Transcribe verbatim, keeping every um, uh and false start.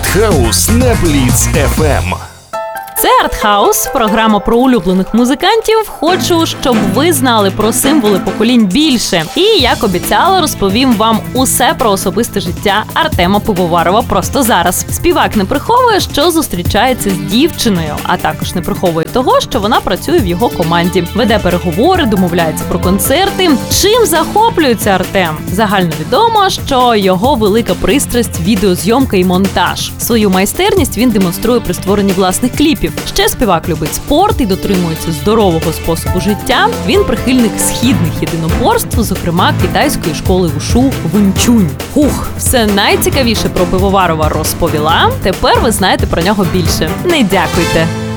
Артхаус на Бліц еф ем. Це Артхаус, програма про улюблених музикантів. Хочу, щоб ви знали про символи поколінь більше. І, як обіцяла, розповім вам усе про особисте життя Артема Пивоварова просто зараз. Співак не приховує, що зустрічається з дівчиною, а також не приховує того, що вона працює в його команді. Веде переговори, домовляється про концерти. Чим захоплюється Артем? Загальновідомо, що його велика пристрасть – відеозйомка і монтаж. Свою майстерність він демонструє при створенні власних кліпів. Ще співак любить спорт і дотримується здорового способу життя. Він прихильник східних єдиноборств, зокрема китайської школи Вушу Вунь-Чунь. Хух, все найцікавіше про Пивоварова розповіла. Тепер ви знаєте про нього більше. Не дякуйте!